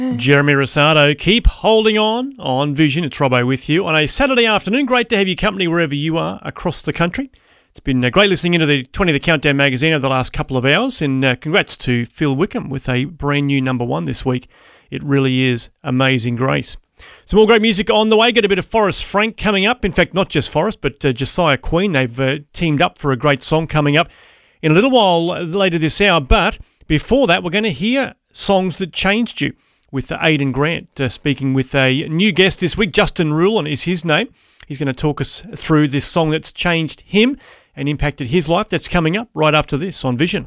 Jeremy Rosado, keep holding on Vision. It's Robbo with you on a Saturday afternoon. Great to have your company wherever you are across the country. It's been great listening into the 20 The Countdown magazine over the last couple of hours, and congrats to Phil Wickham with a brand new number one this week. It really is Amazing Grace. Some more great music on the way. Got a bit of Forrest Frank coming up. In fact, not just Forrest, but Josiah Queen. They've teamed up for a great song coming up in a little while later this hour. But before that, we're going to hear songs that changed you with Aidan Grant, speaking with a new guest this week. Justin Rulon is his name. He's going to talk us through this song that's changed him and impacted his life. That's coming up right after this on Vision.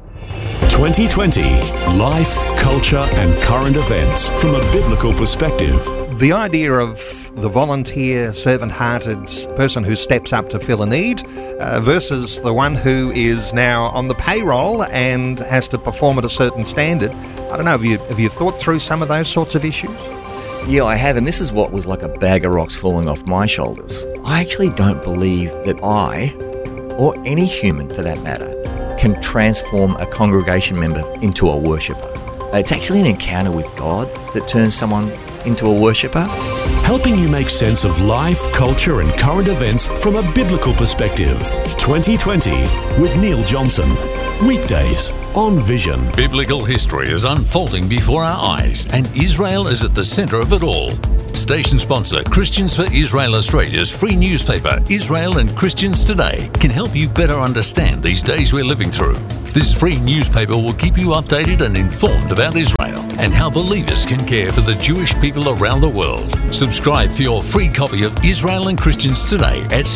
2020, life, culture and current events from a biblical perspective. The idea of the volunteer, servant-hearted person who steps up to fill a need versus the one who is now on the payroll and has to perform at a certain standard. I don't know, have you thought through some of those sorts of issues? Yeah, I have, and this is what was like a bag of rocks falling off my shoulders. I actually don't believe that I, or any human for that matter, can transform a congregation member into a worshipper. It's actually an encounter with God that turns someone into a worshipper. Helping you make sense of life, culture and current events from a biblical perspective. 2020 with Neil Johnson. Weekdays on Vision. Biblical history is unfolding before our eyes, and Israel is at the centre of it all. Station sponsor Christians for Israel Australia's free newspaper, Israel and Christians Today, can help you better understand these days we're living through. This free newspaper will keep you updated and informed about Israel and how believers can care for the Jewish people around the world. Subscribe for your free copy of Israel and Christians Today at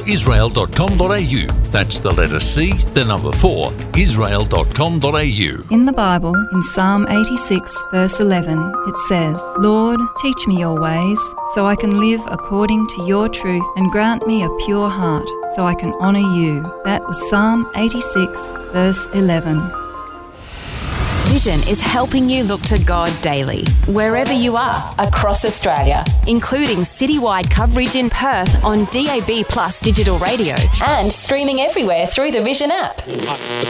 c4israel.com.au. That's the letter C, the number 4, israel.com.au. In the Bible, in Psalm 86, verse 11, it says, "Lord, teach me your ways, so I can live according to your truth, and grant me a pure heart, so I can honour you." That was Psalm 86, verse 11. Vision is helping you look to God daily, wherever you are across Australia, including citywide coverage in Perth on DAB+ digital radio and streaming everywhere through the Vision app.